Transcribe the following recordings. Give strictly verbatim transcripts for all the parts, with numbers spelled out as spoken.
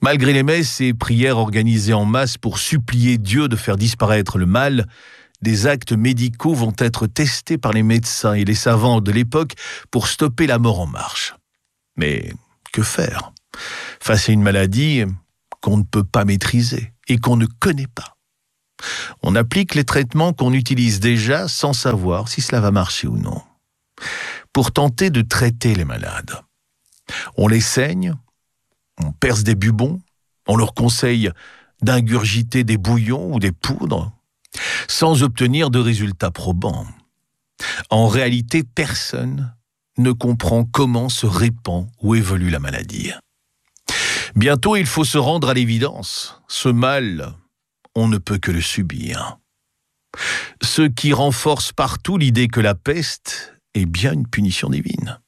Malgré les messes et prières organisées en masse pour supplier Dieu de faire disparaître le mal, des actes médicaux vont être testés par les médecins et les savants de l'époque pour stopper la mort en marche. Mais que faire face à une maladie qu'on ne peut pas maîtriser et qu'on ne connaît pas? On applique les traitements qu'on utilise déjà sans savoir si cela va marcher ou non. Pour tenter de traiter les malades, on les saigne, on perce des bubons, on leur conseille d'ingurgiter des bouillons ou des poudres, sans obtenir de résultats probants. En réalité, personne ne comprend comment se répand ou évolue la maladie. Bientôt, il faut se rendre à l'évidence. Ce mal, on ne peut que le subir. Ce qui renforce partout l'idée que la peste est bien une punition divine.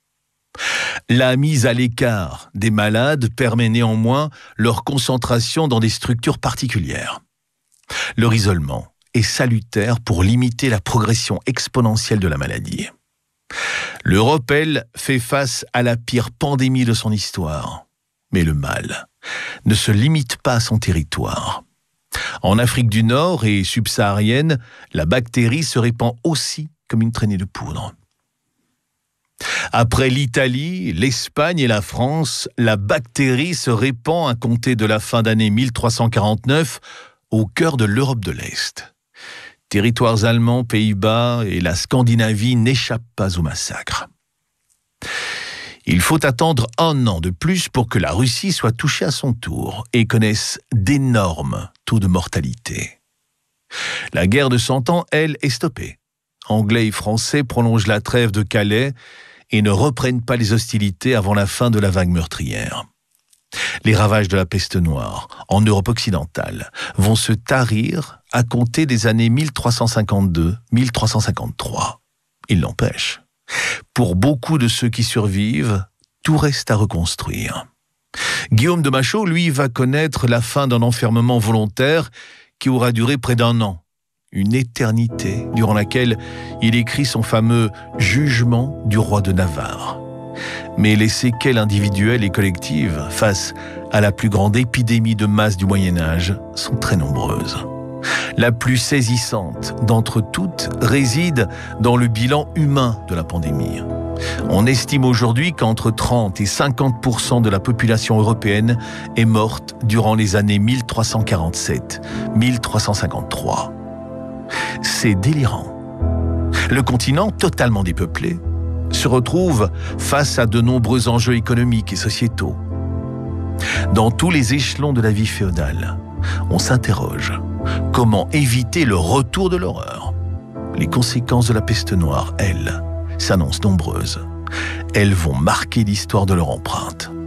La mise à l'écart des malades permet néanmoins leur concentration dans des structures particulières. Leur isolement est salutaire pour limiter la progression exponentielle de la maladie. L'Europe, elle, fait face à la pire pandémie de son histoire. Mais le mal ne se limite pas à son territoire. En Afrique du Nord et subsaharienne, la bactérie se répand aussi comme une traînée de poudre. Après l'Italie, l'Espagne et la France, la bactérie se répand à compter de la fin d'année mille trois cent quarante-neuf au cœur de l'Europe de l'Est. Territoires allemands, Pays-Bas et la Scandinavie n'échappent pas au massacre. Il faut attendre un an de plus pour que la Russie soit touchée à son tour et connaisse d'énormes taux de mortalité. La guerre de Cent Ans, elle, est stoppée. Anglais et Français prolongent la trêve de Calais et ne reprennent pas les hostilités avant la fin de la vague meurtrière. Les ravages de la peste noire en Europe occidentale vont se tarir à compter des années mille trois cent cinquante-deux à mille trois cent cinquante-trois. Il n'empêche, pour beaucoup de ceux qui survivent, tout reste à reconstruire. Guillaume de Machaut, lui, va connaître la fin d'un enfermement volontaire qui aura duré près d'un an. Une éternité durant laquelle il écrit son fameux « Jugement du roi de Navarre ». Mais les séquelles individuelles et collectives face à la plus grande épidémie de masse du Moyen-Âge sont très nombreuses. La plus saisissante d'entre toutes réside dans le bilan humain de la pandémie. On estime aujourd'hui qu'entre trente et cinquante pour cent de la population européenne est morte durant les années mille trois cent quarante-sept à mille trois cent cinquante-trois. C'est délirant. Le continent, totalement dépeuplé, se retrouve face à de nombreux enjeux économiques et sociétaux. Dans tous les échelons de la vie féodale, on s'interroge comment éviter le retour de l'horreur. Les conséquences de la peste noire, elles, s'annoncent nombreuses. Elles vont marquer l'histoire de leur empreinte.